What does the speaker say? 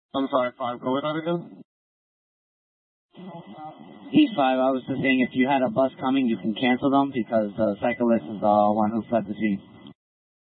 I'm sorry, 5. Go with that again. East 5, I was just saying if you had a bus coming, you can cancel them because the cyclist is the one who fled the scene.